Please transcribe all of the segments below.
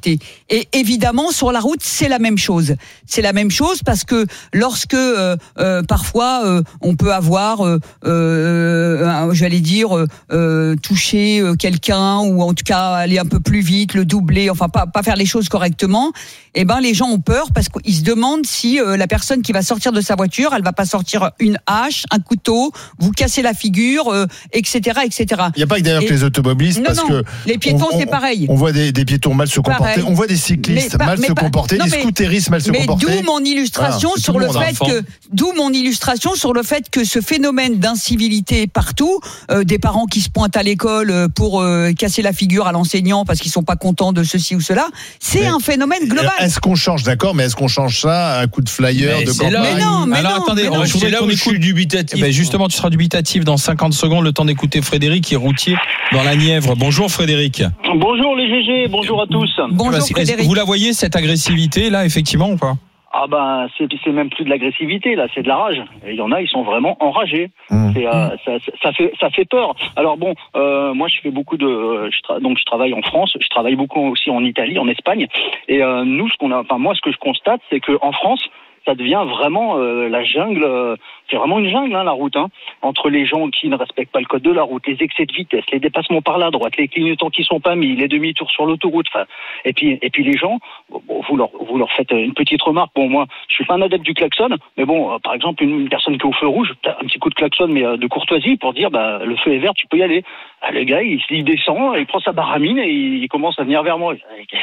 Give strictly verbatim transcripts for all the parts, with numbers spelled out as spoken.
sécurité. Et évidemment, sur la route, c'est la même chose. C'est la même chose parce que lorsque euh, euh, parfois euh, on peut avoir, euh, euh, j'allais dire, euh, toucher quelqu'un ou en tout cas aller un peu plus vite, le doubler, enfin pas pas faire les choses correctement. Eh ben les gens ont peur parce qu'ils se demandent si euh, la personne qui va sortir de sa voiture, elle va pas sortir une hache, un couteau, vous casser la figure, euh, et cetera, et cetera. Il n'y a pas que d'ailleurs et... que les automobilistes, non, parce non, que les piétons on, c'est pareil. On voit des, des piétons mal se comporter, pareil. On voit des cyclistes pas, mal se pas, comporter, non, des scooteristes mal se mais comporter. D'où mon illustration voilà, sur le fait enfant. que, d'où mon illustration sur le fait que ce phénomène d'incivilité partout, euh, des parents qui se pointent à l'école pour euh, casser la figure à l'enseignant parce qu'ils sont pas contents de ceci ou cela, c'est mais, un phénomène global. Est-ce qu'on change, d'accord, mais est-ce qu'on change ça à un coup de flyer, mais de campagne? Mais non, mais Alors non, attendez, mais non, c'est là où je suis dubitatif. Eh ben justement, tu seras dubitatif dans cinquante secondes, le temps d'écouter Frédéric qui est routier dans la Nièvre. Bonjour Frédéric. Bonjour les G G, bonjour à tous. Bonjour Frédéric. Vous la voyez cette agressivité là effectivement ou pas? Ah ben c'est, c'est même plus de l'agressivité là, c'est de la rage. Il y en a, ils sont vraiment enragés. Mmh. C'est, euh, ça, ça fait ça fait peur. Alors bon, euh, moi je fais beaucoup de, je tra- donc je travaille en France, je travaille beaucoup aussi en Italie, en Espagne. Et euh, nous, ce qu'on a, enfin moi ce que je constate, c'est que en France, ça devient vraiment euh, la jungle. Euh, c'est vraiment une jungle, hein, la route. Hein, entre les gens qui ne respectent pas le code de la route, les excès de vitesse, les dépassements par la droite, les clignotants qui sont pas mis, les demi-tours sur l'autoroute. Enfin, et puis et puis les gens, bon, vous leur vous leur faites une petite remarque. Bon, moi, je suis pas un adepte du klaxon, mais bon, euh, par exemple, une, une personne qui est au feu rouge, un petit coup de klaxon, mais euh, de courtoisie pour dire, bah, le feu est vert, tu peux y aller. Ah, le gars, il, il descend, il prend sa baramine et il, il commence à venir vers moi.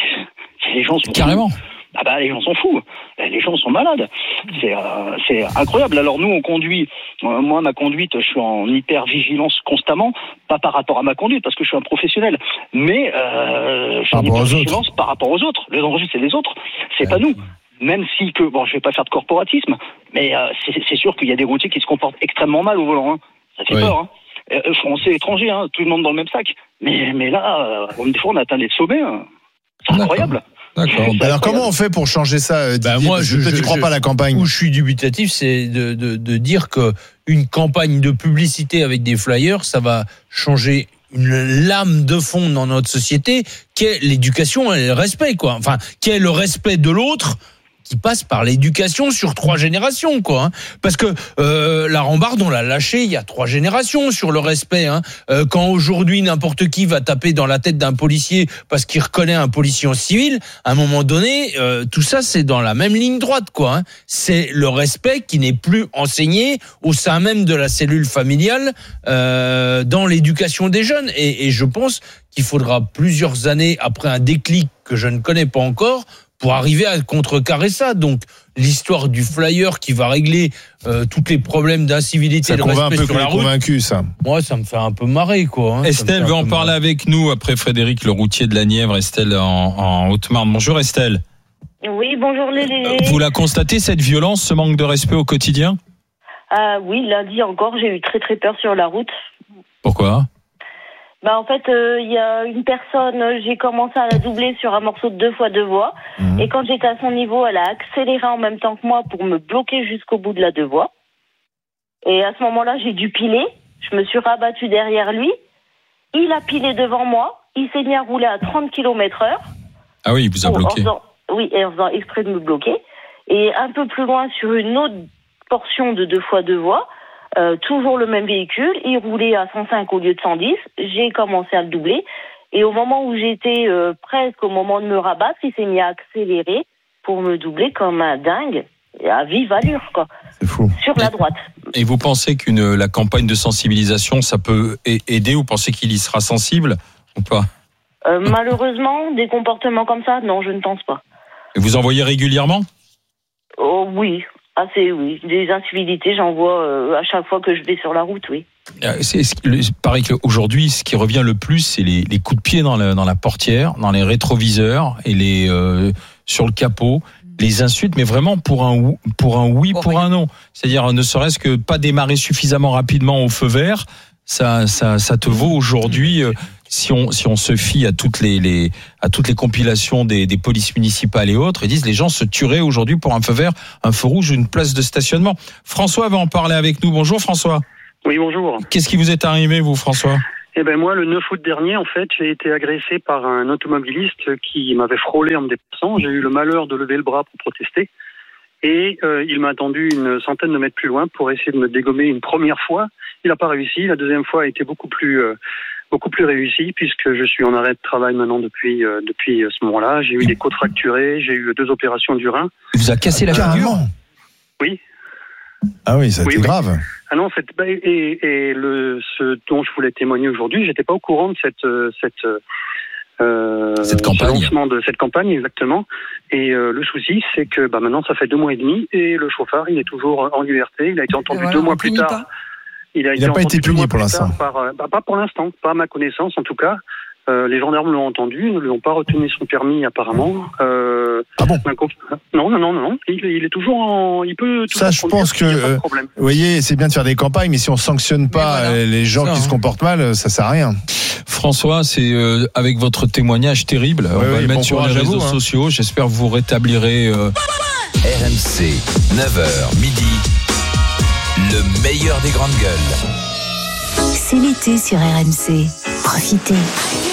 Les gens sont carrément. Fous. Ah bah les gens sont fous, les gens sont malades, c'est euh, c'est incroyable. Alors nous on conduit, euh, moi ma conduite, je suis en hyper vigilance constamment, pas par rapport à ma conduite parce que je suis un professionnel, mais euh, je suis en hyper vigilance par rapport aux autres. Le danger c'est les autres, c'est ouais. pas nous. Même si que bon, je vais pas faire de corporatisme, mais euh, c'est, c'est sûr qu'il y a des routiers qui se comportent extrêmement mal au volant. Hein. Ça fait oui. peur. Hein. Euh, français, étrangers, hein, tout le monde dans le même sac. Mais mais là, euh, des fois on atteint des sommets. Hein. C'est incroyable. D'accord. D'accord. Alors comment on fait pour changer ça, Didier? Ben moi, je ne crois pas à la campagne. Où je suis dubitatif, c'est de, de, de dire que une campagne de publicité avec des flyers, ça va changer une lame de fond dans notre société, qu'est l'éducation et le respect, quoi. Enfin, qu'est le respect de l'autre, qui passe par l'éducation sur trois générations, quoi. Hein. Parce que euh, la rambarde, on l'a lâchée il y a trois générations sur le respect. Hein. Euh, quand aujourd'hui n'importe qui va taper dans la tête d'un policier parce qu'il reconnaît un policier en civil, à un moment donné, euh, tout ça c'est dans la même ligne droite, quoi. Hein. C'est le respect qui n'est plus enseigné au sein même de la cellule familiale euh, dans l'éducation des jeunes. Et, et je pense qu'il faudra plusieurs années après un déclic que je ne connais pas encore pour arriver à contrecarrer ça. Donc, l'histoire du flyer qui va régler euh, tous les problèmes d'incivilité, de respect sur la route, convaincu, ça. Moi, ça me fait un peu marrer, quoi. Hein. Estelle veut en parler marrer. avec nous après Frédéric, le routier de la Nièvre. Estelle en, en Haute-Marne. Bonjour Estelle. Oui, bonjour les. Vous la constatez, cette violence, ce manque de respect au quotidien? Ah oui, lundi encore, j'ai eu très très peur sur la route. Pourquoi? Bah en fait, il euh, y a une personne, j'ai commencé à la doubler sur un morceau de deux fois deux voies. Mmh. Et quand j'étais à son niveau, elle a accéléré en même temps que moi pour me bloquer jusqu'au bout de la deux voies. Et à ce moment-là, j'ai dû piler. Je me suis rabattue derrière lui. Il a pilé devant moi. Il s'est mis à rouler à trente kilomètres heure. Ah oui, il vous a bloqué. En faisant, oui, et en faisant exprès de me bloquer. Et un peu plus loin, sur une autre portion de deux fois deux voies, Euh, toujours le même véhicule, il roulait à cent cinq au lieu de cent dix, j'ai commencé à le doubler, et au moment où j'étais euh, presque au moment de me rabattre, il s'est mis à accélérer pour me doubler comme un dingue, à vive allure, quoi. C'est fou. Sur la droite. Et vous pensez qu'une la campagne de sensibilisation, ça peut aider, ou vous pensez qu'il y sera sensible ou pas? euh, Malheureusement, des comportements comme ça, non, je ne pense pas. Et vous en voyez régulièrement? Oh oui. Ah c'est oui, des incivilités, j'en vois euh, à chaque fois que je vais sur la route, oui. C'est, c'est pareil qu'aujourd'hui, ce qui revient le plus, c'est les, les coups de pied dans, le, dans la portière, dans les rétroviseurs et les euh, sur le capot, les insultes, mais vraiment pour un pour un oui, pour un non. C'est-à-dire ne serait-ce que pas démarrer suffisamment rapidement au feu vert, ça ça ça te vaut aujourd'hui. Euh, Si on, si on se fie à toutes les, les, à toutes les compilations des, des polices municipales et autres, ils disent les gens se tueraient aujourd'hui pour un feu vert, un feu rouge, une place de stationnement. François va en parler avec nous. Bonjour François. Oui, bonjour. Qu'est-ce qui vous est arrivé, vous, François? Eh ben moi, le neuf août dernier, en fait, j'ai été agressé par un automobiliste qui m'avait frôlé en me dépassant. J'ai eu le malheur de lever le bras pour protester. Et euh, il m'a attendu une centaine de mètres plus loin pour essayer de me dégommer une première fois. Il n'a pas réussi. La deuxième fois a été beaucoup plus euh, beaucoup plus réussie puisque je suis en arrêt de travail maintenant depuis euh, depuis ce moment-là. J'ai eu des côtes fracturées, j'ai eu deux opérations du rein. Il vous a cassé la figure ? Oui. Ah oui, ça a oui, été oui. grave. Ah non, c'est, et, et le ce dont je voulais témoigner aujourd'hui, j'étais pas au courant de cette cette Euh, cette campagne. lancement de cette campagne, exactement. Et euh, le souci, c'est que bah, maintenant, ça fait deux mois et demi et le chauffard, il est toujours en liberté. Il a été entendu voilà, deux mois plus tard. Pas. Il a, il a pas été puni pour l'instant. Par, euh, bah, pas pour l'instant, pas à ma connaissance en tout cas. Euh, les gendarmes l'ont entendu, ne lui ont pas retenu son permis apparemment. Euh, ah bon Non, non, non, non. Il, il est toujours en, il peut. Ça, je pense que, euh, vous voyez, c'est bien de faire des campagnes, mais si on sanctionne pas voilà, les gens ça, qui hein. se comportent mal, ça sert à rien. François, c'est euh, avec votre témoignage terrible, oui, on va oui, le mettre bon sur les réseaux vous, hein. sociaux. J'espère que vous rétablirez. Euh... R M C, neuf heures midi, le meilleur des grandes gueules. C'est l'été sur R M C. Profitez.